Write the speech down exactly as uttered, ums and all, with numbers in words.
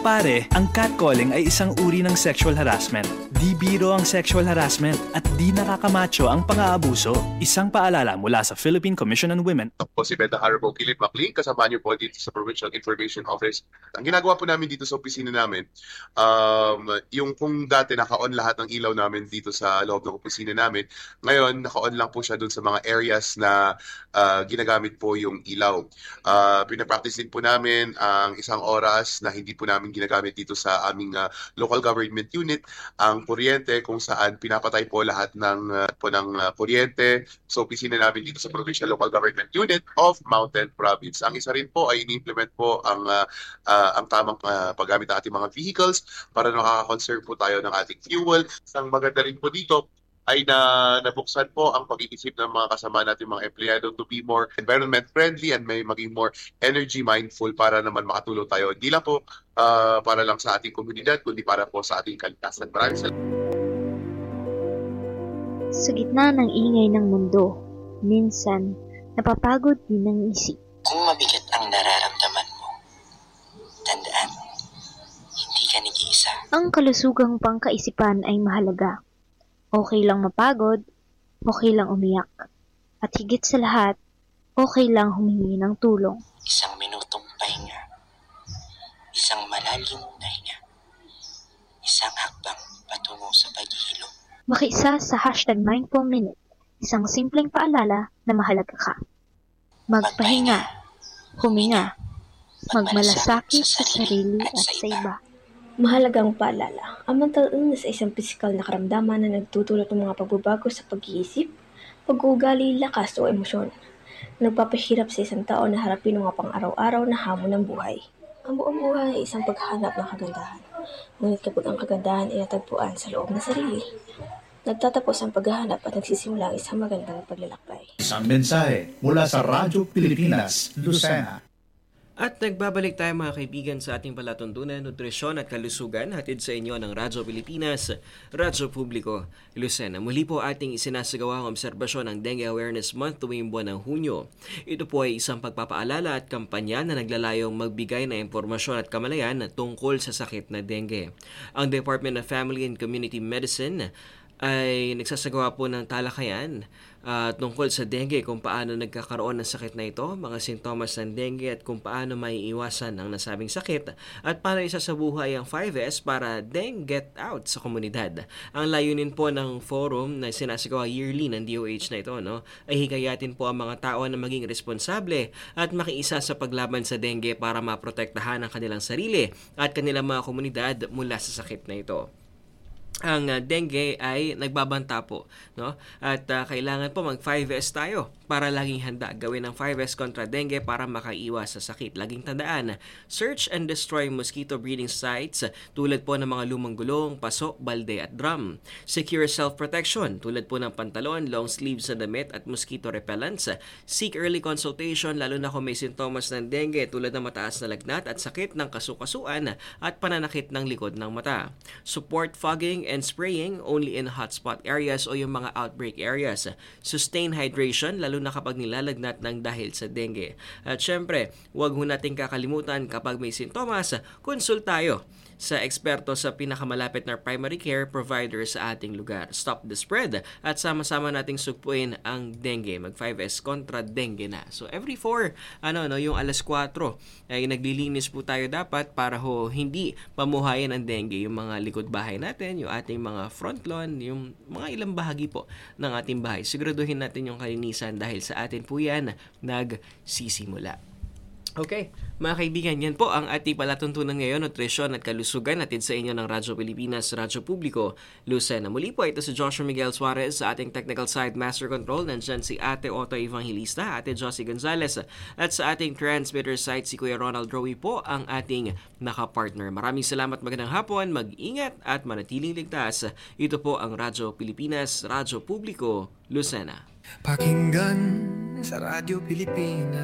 pare, ang catcalling ay isang uri ng sexual harassment. Di biro ang sexual harassment at di nakakamacho ang pang-aabuso. Isang paalala mula sa Philippine Commission on Women. Ako po si Beta Harbo Kilip Maclean, kasama niyo po dito sa Provincial Information Office. Ang ginagawa po namin dito sa opisina namin, um, yung kung dati naka-on lahat ng ilaw namin dito sa loob ng opisina namin, ngayon naka-on lang po siya dun sa mga areas na uh, ginagamit po yung ilaw. Uh, pinapractice din po namin ang isang oras na hindi po namin ginagamit dito sa aming uh, local government unit, ang kuryente kung saan pinapatay po lahat ng uh, po ng uh, kuryente sa opisina namin dito sa Provincial Local Government Unit of Mountain Province. Ang isa rin po ay ini-implement po ang uh, uh, ang tamang uh, paggamit ng ating mga vehicles para nakaka-conserve po tayo ng ating fuel. Isang maganda rin po dito ay na nabuksan po ang pag-iisip ng mga kasama natin mga empleyado to be more environment friendly and may maging more energy mindful para naman makatulong tayo. Hindi lang po uh, para lang sa ating komunidad, kundi para po sa ating kalikasan. Maraming salamat. Sa gitna ng ingay ng mundo, minsan napapagod din ang isip. Kung mabigat ang nararamdaman mo, tandaan, hindi ka nag-iisa. Ang kalusugang pangkaisipan ay mahalaga. Okay lang mapagod, okay lang umiyak, at higit sa lahat, okay lang humingi ng tulong. Isang minutong pahinga, isang malalim na hinga, isang hakbang patungo sa paghihilom. Makiisa sa hashtag Mindful Minute, isang simpleng paalala na mahalaga ka. Magpahinga, huminga, magmalasakit sa sarili at sa iba. Mahalagang paalala, ang mental illness ay isang pisikal na karamdaman na nagtutulot ng mga pagbabago sa pag-iisip, pag-uugali, lakas o emosyon. Nagpapahirap sa isang tao na harapin ang mga pang-araw-araw na hamon ng buhay. Ang buong buhay ay isang paghanap ng kagandahan. Ngunit kapag ang kagandahan ay natagpuan sa loob ng sarili, nagtatapos ang paghahanap at nagsisimula ang isang magandang paglalakbay. Isang mensahe mula sa Radyo Pilipinas, Lucena. At nagbabalik tayo mga kaibigan sa ating palatuntunan, nutrisyon at kalusugan hatid sa inyo ng Radyo Pilipinas, Radyo Publiko, Lucena. Muli po ating isinasagawa ang obserbasyon ng Dengue Awareness Month tuwing buwan ng Hunyo. Ito po ay isang pagpapaalala at kampanya na naglalayong magbigay ng impormasyon at kamalayan tungkol sa sakit na dengue. Ang Department of Family and Community Medicine ay nagsasagawa po ng talakayan uh, tungkol sa dengue, kung paano nagkakaroon ng sakit na ito, mga sintomas ng dengue at kung paano maiiwasan ang nasabing sakit at paano isasabuhay ang five S para dengue get out sa komunidad. Ang layunin po ng forum na sinasagawa yearly ng D O H na ito no, ay hikayatin po ang mga tao na maging responsable at makiisa sa paglaban sa dengue para maprotektahan ang kanilang sarili at kanilang mga komunidad mula sa sakit na ito. Ang uh, dengue ay nagbabanta po, no? At uh, kailangan po mag five S tayo para laging handa. Gawin ang five S kontra dengue para makaiwas sa sakit. Laging tandaan, search and destroy mosquito breeding sites tulad po ng mga lumang gulong, paso, balde at drum. Secure self-protection tulad po ng pantalon, long sleeves na damit at mosquito repellents. Seek early consultation lalo na kung may sintomas ng dengue tulad ng mataas na lagnat at sakit ng kasukasuan at pananakit ng likod ng mata. Support fogging and spraying only in hotspot areas o yung mga outbreak areas. Sustain hydration lalo na kapag nilalagnat ng dahil sa dengue. At syempre, huwag ho natin kakalimutan kapag may sintomas, konsultayo sa eksperto sa pinakamalapit na primary care provider sa ating lugar. Stop the spread at sama-sama nating sugpuin ang dengue. Mag five S kontra dengue na. So every four, ano no, yung alas kwatro ay naglilinis po tayo dapat para ho hindi pamuhayan ang dengue yung mga likod bahay natin, yung ating mga front lawn, yung mga ilang bahagi po ng ating bahay. Siguraduhin natin yung kalinisan dahil sa atin po yan nagsisimula. Okay, mga kaibigan, yan po ang ating palatuntunan ngayon, nutrisyon at kalusugan atid sa inyo ng Radyo Pilipinas, Radyo Publiko, Lucena. Muli po, ito si Joshua Miguel Suarez sa ating technical side master control. Nandyan si Ate Otto Evangelista, Ate Josie Gonzalez, at sa ating transmitter side si Kuya Ronald Rowie po ang ating nakapartner. Maraming salamat, magandang hapon, mag-ingat at manatiling ligtas. Ito po ang Radyo Pilipinas, Radyo Publiko, Lucena. Pakinggan sa Radyo Pilipinas.